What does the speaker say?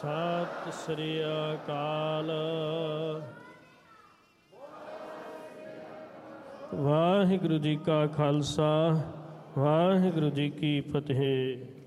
ਸਤਿ ਸ੍ਰੀ ਅਕਾਲ। ਵਾਹਿਗੁਰੂ ਜੀ ਕਾ ਖਾਲਸਾ, ਵਾਹਿਗੁਰੂ ਜੀ ਕੀ ਫਤਿਹ।